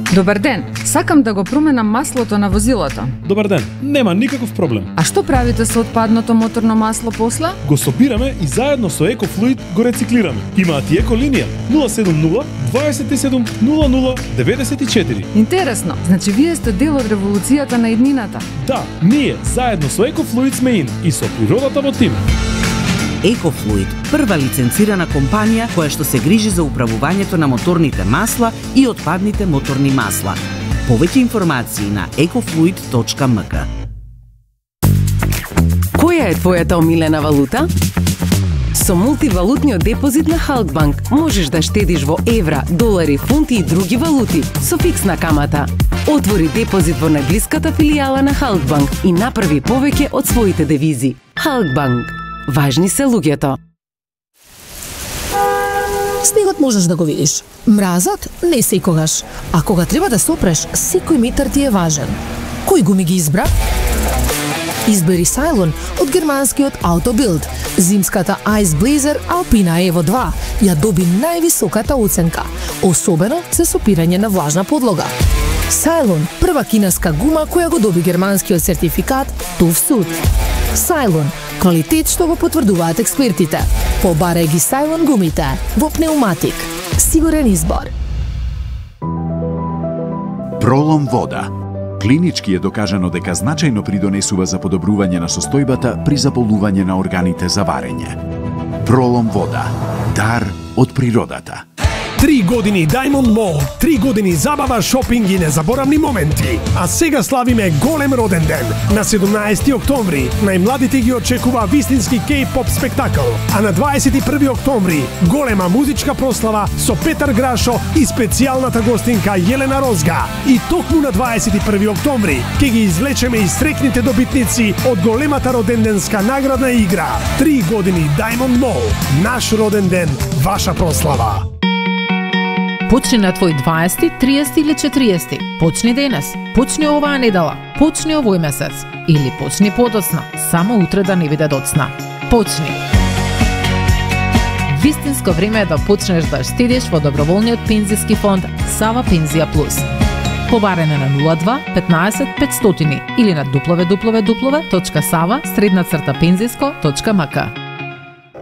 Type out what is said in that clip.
Добар ден, сакам да го променам маслото на возилото. Добар ден, нема никаков проблем. А што правите со отпадното моторно масло после? Го собираме и заедно со EcoFluid го рециклираме. Имаат и еколинија 070 27 00 94. Интересно, значи вие сте дел од револуцијата на иднината. Да, ние заедно со EcoFluid сме ин и со природата во тим. EcoFluid, прва лиценцирана компанија која што се грижи за управувањето на моторните масла и отпадните моторни масла. Повеќе информации на ecofluid.mk. Која е твојата омилена валута? Со мултивалутниот депозит на Halkbank можеш да штедиш во евра, долари, фунти и други валути со фиксна камата. Отвори депозит во најблиската филијала на Halkbank и направи повеќе од своите девизи. Halkbank. Важни се луѓето. Снегот можеш да го видиш. Мразот не секогаш. А кога треба да сопреш, секој метар ти е важен. Кој гуми ги избра? Избери Cylon од германскиот Autobild. Зимската Ice Blazer Alpina Evo 2 ја доби највисоката оценка, особено за сопирање на влажна подлога. Cylon, прва кинеска гума која го доби германскиот сертификат TÜV SÜD. Cylon, квалитет што го потврдуваат експертите. Побарај ги Cylon гумите во пнеуматик. Сигурен избор. Пролом вода. Клинички е докажано дека значајно придонесува за подобрување на состојбата при заболување на органите за варење. Пролом вода. Дар од природата. 3 години Diamond Mall, 3 години забава, шопинг и незаборавни моменти. А сега славиме голем роден ден. На 17 октомври најмладите ги очекува вистински K-pop спектакл, а на 21 октомври голема музичка прослава со Петар Грашо и специјалната гостинка Јелена Розга. И токму на 21 октомври ќе ги извлечеме и срекните добитници од големата роденденска наградна игра. 3 години Diamond Mall, наш роден ден, ваша прослава. Почни на твој 20, 30 или 40. Почни денес. Почни оваа недела. Почни овој месец. Или почни подоцна. Само утре да не биде доцна. Почни. Вистинско време е да почнеш да штедиш во доброволниот пензиски фонд Сава Пензија Плюс. Побарене на 02 15 500 или на www.sava-penzijsko.mk.